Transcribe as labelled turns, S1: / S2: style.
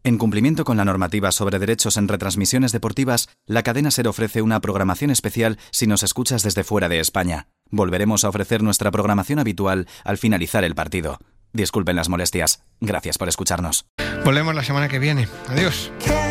S1: En cumplimiento con la normativa sobre derechos en retransmisiones deportivas, la cadena SER ofrece una programación especial si nos escuchas desde fuera de España. Volveremos a ofrecer nuestra programación habitual al finalizar el partido. Disculpen las molestias. Gracias por escucharnos.
S2: Volvemos la semana que viene. Adiós.